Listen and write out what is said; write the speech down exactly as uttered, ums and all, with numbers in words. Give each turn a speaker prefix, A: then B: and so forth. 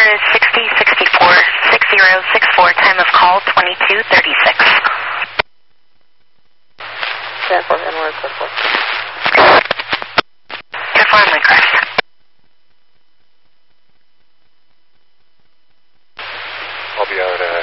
A: is sixty sixty-four, six zero six four, time of call twenty-two thirty-six.
B: ten four, N Y, ten four.
A: ten four on my crest.
C: I'll be out at